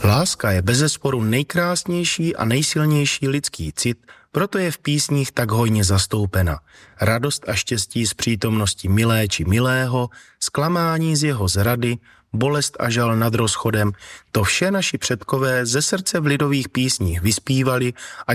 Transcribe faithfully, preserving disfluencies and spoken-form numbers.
Láska je bezesporu nejkrásnější a nejsilnější lidský cit, proto je v písních tak hojně zastoupena. Radost a štěstí z přítomnosti milé či milého, zklamání z jeho zrady, bolest a žal nad rozchodem, to vše naši předkové ze srdce v lidových písních vyspívali a